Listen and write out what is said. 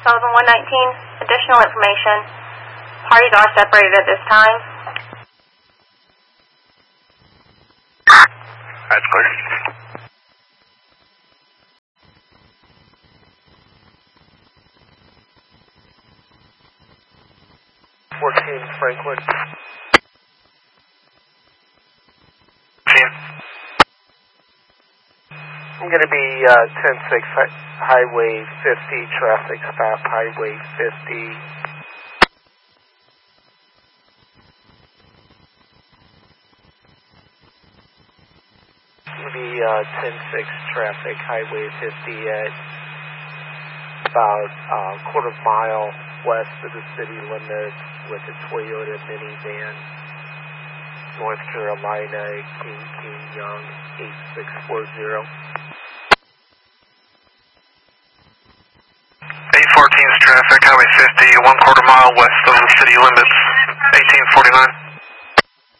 Sullivan 119. Additional information. Parties are separated at this time. That's clear. Franklin. I'm going to be 10-6 Highway 50, traffic stop, Highway 50. I'm going to be 10-6 traffic, Highway 50 at about a quarter mile west of the city limits with a Toyota minivan, North Carolina, King Young, 8640. 814's traffic, Highway 50, 1/4 mile west of the city limits, 1849.